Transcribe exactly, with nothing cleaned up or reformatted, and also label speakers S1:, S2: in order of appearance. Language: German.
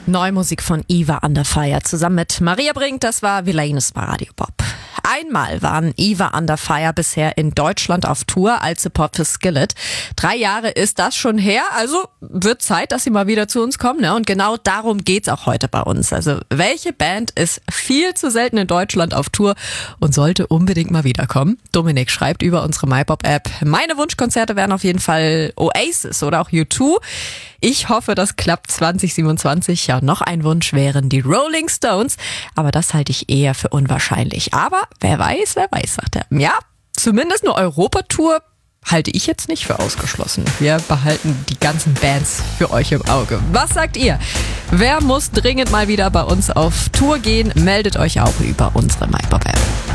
S1: Neue Musik von Eva Under Fire zusammen mit Maria Brink, das war Villainus bei Radio Bob. Einmal waren Eva Under Fire bisher in Deutschland auf Tour als Support für Skillet. Drei Jahre ist das schon her, also wird Zeit, dass sie mal wieder zu uns kommen, ne? Und genau darum geht's auch heute bei uns. Also welche Band ist viel zu selten in Deutschland auf Tour und sollte unbedingt mal wiederkommen? Dominik schreibt über unsere MyPop-App, meine Wunschkonzerte wären auf jeden Fall Oasis oder auch U zwei. Ich hoffe, das klappt zwanzig siebenundzwanzig. Ja, noch ein Wunsch wären die Rolling Stones, aber das halte ich eher für unwahrscheinlich. Aber wer weiß, wer weiß, sagt er. Ja, zumindest eine Europatour halte ich jetzt nicht für ausgeschlossen. Wir behalten die ganzen Bands für euch im Auge. Was sagt ihr? Wer muss dringend mal wieder bei uns auf Tour gehen? Meldet euch auch über unsere MyPop-App.